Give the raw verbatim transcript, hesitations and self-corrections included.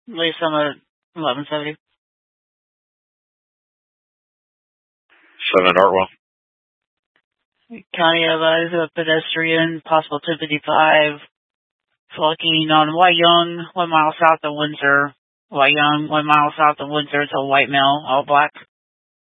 Leave some at eleven seventy. seven Dartwell. County advised a pedestrian, possible two fifty-five, flunking on White Young, one mile south of Windsor. White Young, one mile south of Windsor to White Mill, all black.